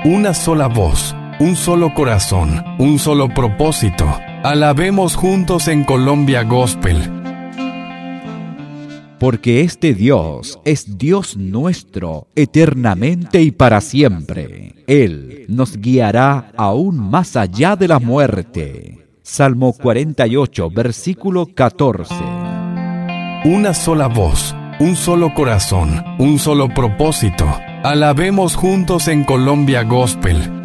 Una sola voz, un solo corazón, un solo propósito. Alabemos juntos en Colombia Gospel. Porque este Dios es Dios nuestro, eternamente y para siempre. Él nos guiará aún más allá de la muerte. Salmo 48, versículo 14. Una sola voz, un solo corazón, un solo propósito. Alabemos juntos en Colombia Gospel.